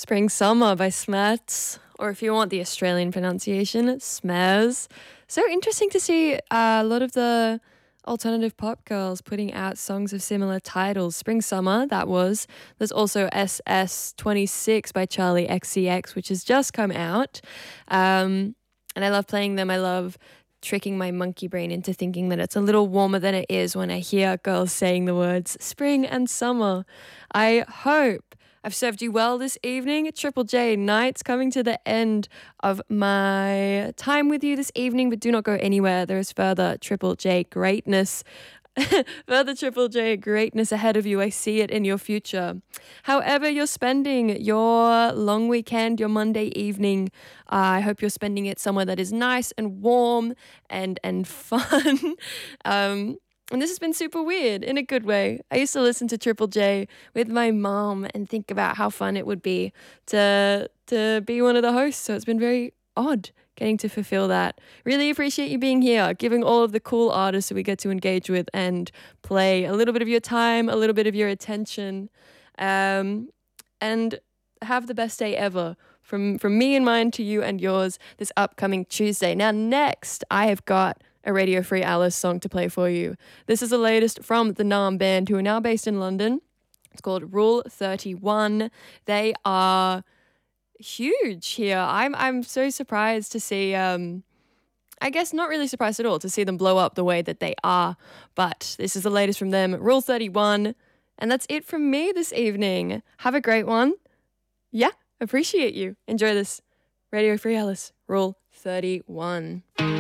Spring Summer by Smets, or if you want the Australian pronunciation, Smez. So interesting to see a lot of the alternative pop girls putting out songs of similar titles. Spring Summer, that was. There's also SS26 by Charlie XCX, which has just come out. And I love playing them. I love tricking my monkey brain into thinking that it's a little warmer than it is when I hear girls saying the words spring and summer. I hope I've served you well this evening. Triple J Nights coming to the end of my time with you this evening, but do not go anywhere. There is further Triple J greatness. Further Triple J greatness ahead of you. I see it in your future. However you're spending your long weekend, your Monday evening, I hope you're spending it somewhere that is nice and warm and fun. And this has been super weird in a good way. I used to listen to Triple J with my mom and think about how fun it would be to be one of the hosts. So it's been very odd getting to fulfill that. Really appreciate you being here, giving all of the cool artists that we get to engage with and play a little bit of your time, a little bit of your attention, and have the best day ever. From me and mine to you and yours this upcoming Tuesday. Now next, I have got a Radio Free Alice song to play for you. This is the latest from the Naam Band, who are now based in London. It's called Rule 31. They are huge here. I'm so surprised to see, I guess not really surprised at all to see them blow up the way that they are. But this is the latest from them, Rule 31. And that's it from me this evening. Have a great one. Yeah, appreciate you. Enjoy this. Radio Free Alice, Rule 31.